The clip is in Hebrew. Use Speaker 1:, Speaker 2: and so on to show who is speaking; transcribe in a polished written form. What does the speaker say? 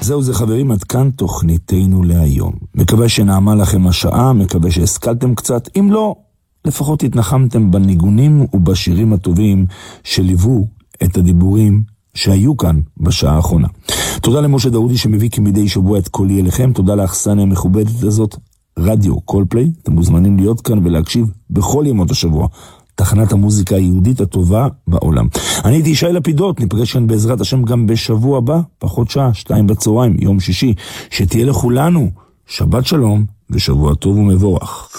Speaker 1: זהו זה חברים, עד כאן תוכניתנו להיום. מקווה שנעמה לכם השעה, מקווה שהשכלתם קצת, אם לא, לפחות התנחמתם בניגונים ובשירים הטובים שליוו את הדיבורים שהיו כאן בשעה האחרונה. תודה למשה דרודי שמביא כמדי שבוע את קולי אליכם, תודה לאכסניה המכובדת הזאת, רדיו קולפליי. אתם מוזמנים להיות כאן ולהקשיב בכל ימות השבוע, תחנת המוזיקה היהודית הטובה בעולם. אני הייתי ישי לפידות, ניפגש כאן בעזרת השם גם בשבוע הבא, פחות שעה, 2 בצהריים, יום שישי. שתהיה לכולנו שבת שלום ושבוע טוב ומבורך.